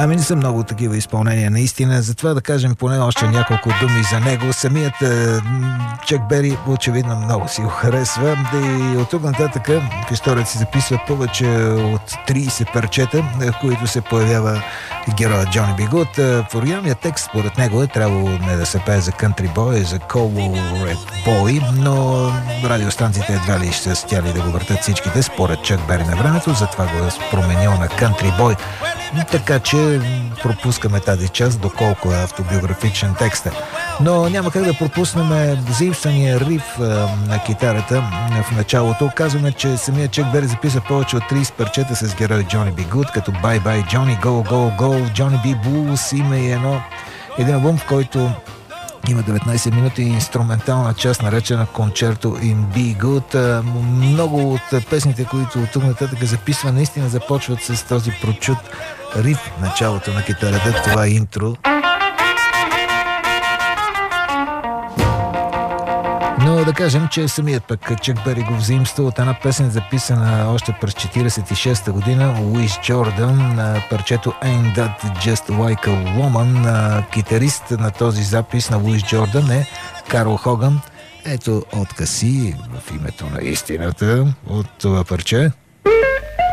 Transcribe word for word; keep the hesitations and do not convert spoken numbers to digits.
Ами не са много такива изпълнения, наистина. Затова да кажем поне още няколко думи за него. Самият е, Чак Бери очевидно много си го харесва. Да и от тук нататък в историята си записва повече от трийсет парчета, в които се появява героя Джони Би Гуд. В оригиналния текст, според него, е трябвало не да се пее за Country Boy, за Colored Boy, но радиостанциите едва ли ще са тяли да го въртат всичките, според Чак Бери на времето, затова го е променил на Country Boy. Така че пропускаме тази част, доколко е автобиографичен текст. Но няма как да пропуснем заимствания риф на китарата в началото. Казваме, че самият Чак Бери записа повече от трийсет парчета с герой Джони Би Гуд, като Bye Bye Johnny, Go Go Go, Johnny B. Blues. Има и едно, един албум, в който има деветнайсет минути инструментална част, наречена Concerto in B Good. Много от песните, които от тук нататък записва, наистина започват с този прочут риф в началото на китарата. Това е интро. Но да кажем, че самият пък Чак Бери го взаимства от една песен, записана още през четирийсет и шеста година, Луис Джордан, на парчето Ain't That Just Like a Woman. Китарист на този запис на Луис Джордан е Карл Хоган. Ето откъси в името на истината от това парче.